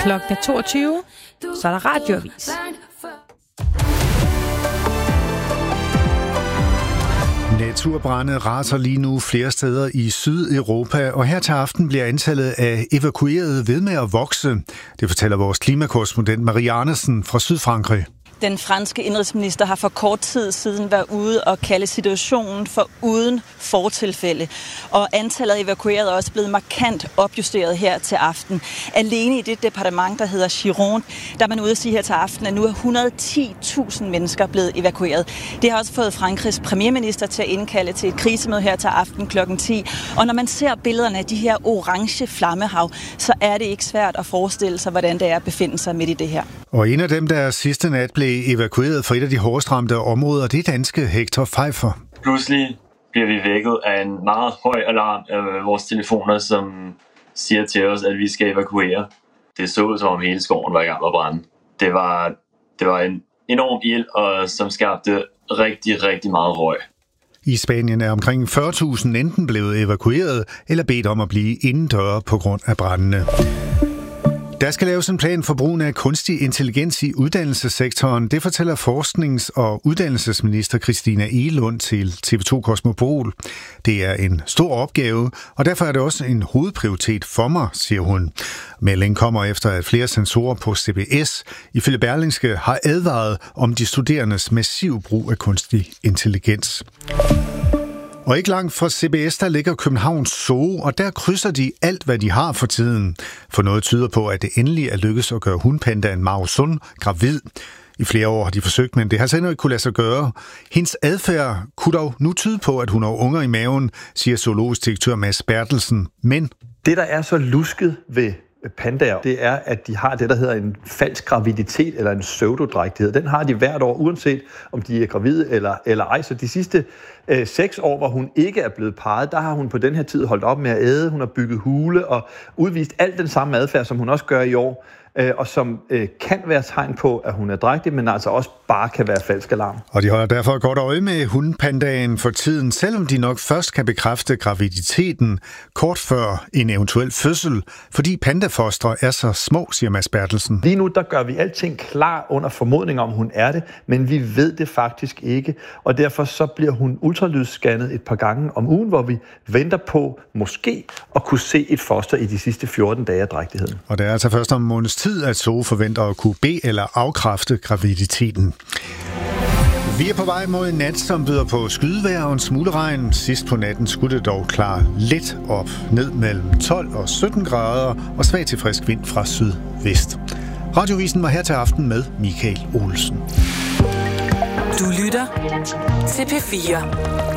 Klokken 22, så er der radioavis. Naturbrande raser lige nu flere steder i Sydeuropa, og her til aften bliver antallet af evakuerede ved med at vokse. Det fortæller vores klimakorrespondent Marie Andersen fra Sydfrankrig. Den franske indenrigsminister har for kort tid siden været ude og kalde situationen for uden fortilfælde. Og antallet af evakuerede er også blevet markant opjusteret her til aften. Alene i det departement, der hedder Gironde, der er man ude at sige her til aften, at nu er 110.000 mennesker blevet evakueret. Det har også fået Frankrigs premierminister til at indkalde til et krisemøde her til aften kl. 10. Og når man ser billederne af de her orange flammehav, så er det ikke svært at forestille sig, hvordan det er at befinde sig midt i det her. Og en af dem, der sidste nat blev evakueret fra et af de hårdest ramte områder, det er danske Hector Pfeiffer. Pludselig bliver vi vækket af en meget høj alarm af vores telefoner, som siger til os, at vi skal evakuere. Det så ud, som om hele skoven var i gang med at brænde. Det var en enorm ild, og som skabte rigtig, rigtig meget røg. I Spanien er omkring 40.000 enten blevet evakueret eller bedt om at blive indendøre på grund af brændene. Der skal laves en plan for brugen af kunstig intelligens i uddannelsessektoren. Det fortæller forsknings- og uddannelsesminister Christina Egelund til TV2 Kosmopol. Det er en stor opgave, og derfor er det også en hovedprioritet for mig, siger hun. Meldingen kommer efter, at flere sensorer på CBS ifølge Berlingske har advaret om de studerendes massive brug af kunstig intelligens. Og ikke langt fra CBS, der ligger Københavns Zoo, og der krydser de alt, hvad de har for tiden. For noget tyder på, at det endelig er lykkedes at gøre hundpandaen Mao Sun gravid. I flere år har de forsøgt, men det har altså endnu ikke kunne lade sig gøre. Hendes adfærd kunne dog nu tyde på, at hun har unger i maven, siger zoologisk direktør Mads Bertelsen. Men det, der er så lusket ved pandaer, det er, at de har det, der hedder en falsk graviditet eller en pseudodrægtighed. Den har de hvert år, uanset om de er gravide eller ej. Så de sidste 6 år, hvor hun ikke er blevet parret, der har hun på den her tid holdt op med at æde. Hun har bygget hule og udvist alt den samme adfærd, som hun også gør i år, og som kan være tegn på, at hun er drægtig, men altså også bare kan være falsk alarm. Og de holder derfor godt øje med hundpandaen for tiden, selvom de nok først kan bekræfte graviditeten kort før en eventuel fødsel, fordi pandafostre er så små, siger Mads Bertelsen. Lige nu, der gør vi alting klar under formodning om, hun er det, men vi ved det faktisk ikke, og derfor så bliver hun ultralydsscannet et par gange om ugen, hvor vi venter på måske at kunne se et foster i de sidste 14 dage af drægtigheden. Og det er altså først om en måneds tid, at Zoo forventer at kunne bede eller afkræfte graviditeten. Vi er på vej mod en nat, som byder på skydevejr og en smule regn. Sidst på natten skulle det dog klare lidt op, ned mellem 12 og 17 grader og svag til frisk vind fra sydvest. Radiovisen var her til aften med Michael Olsen. Du lytter til P4.